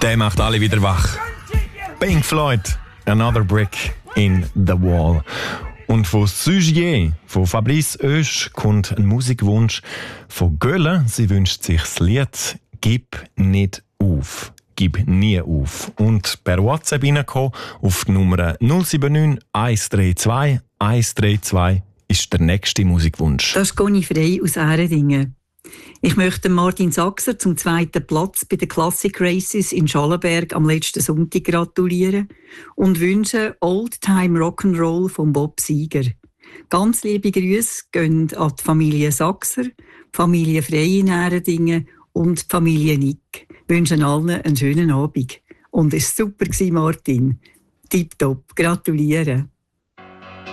Der macht alle wieder wach. Pink Floyd, Another Brick in the Wall. Und von Sugier, von Fabrice Oesch, kommt ein Musikwunsch von Gölle. Sie wünscht sich das Lied «Gib nicht auf». «Gib nie auf». Und per WhatsApp reinkommen auf die Nummer 079 132 132 ist der nächste Musikwunsch. Das ist Conny Frey aus Ähredingen. Ich möchte Martin Sachser zum 2. Platz bei den Classic Races in Schallenberg am letzten Sonntag gratulieren und wünsche Old Time Rock'n'Roll von Bob Seger. Ganz liebe Grüße gehen an die Familie Sachser, die Familie Frey in Ähredingen und die Familie Nick. Wünschen allen einen schönen Abend. Und es war super, Martin. Tipptopp, gratuliere.